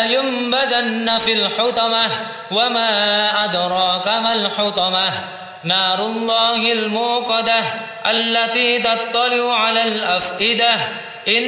لينبذن في الحطمة وما أدراك ما الحطمة نار الله الموقدة التي تطلع على الأفئدة